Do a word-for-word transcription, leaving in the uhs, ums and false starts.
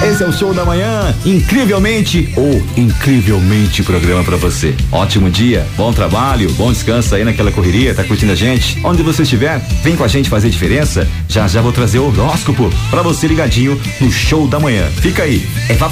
Esse é o Show da Manhã, incrivelmente ou incrivelmente programa pra você. Ótimo dia, bom trabalho, bom descanso aí naquela correria, tá curtindo a gente? Onde você estiver, vem com a gente fazer diferença. Já já vou trazer o horóscopo pra você ligadinho no Show da Manhã. Fica aí, é